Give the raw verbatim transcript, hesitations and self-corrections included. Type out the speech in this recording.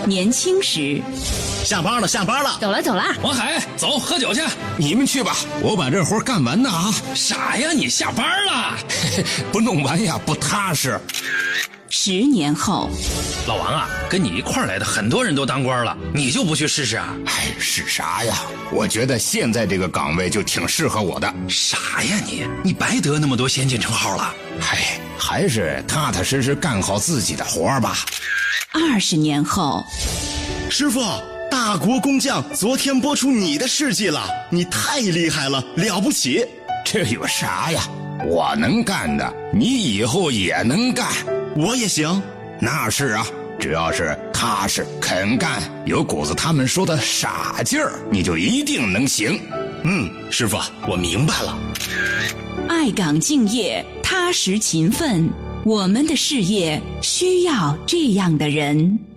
年轻时。 下班了，下班了， 走了走了。 王海，走，喝酒去。 你们去吧，我把这活干完呢啊！ 傻呀，你下班了， 不弄完呀不踏实。 十年后， 老王啊，跟你一块儿来的很多人都当官了，你就不去试试啊？ 哎，是啥呀？我觉得现在这个岗位就挺适合我的。 傻呀你，你白得那么多先进称号了。 哎，还是踏踏实实干好自己的活吧。 二十年后， 师傅，大国工匠昨天播出你的事迹了，你太厉害了，了不起。 这有啥呀？我能干的，你以后也能干。 我也行。 那是啊，只要是踏实肯干，有股子他们说的傻劲儿，你就一定能行。 嗯，师傅，我明白了。 爱岗敬业，踏实勤奋，我们的事业需要这样的人。